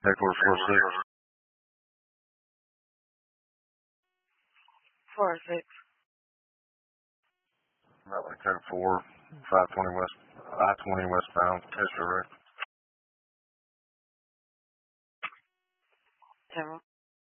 Headquarters 46. 406. About like 10-4, 520 west, I-20 westbound, history. 10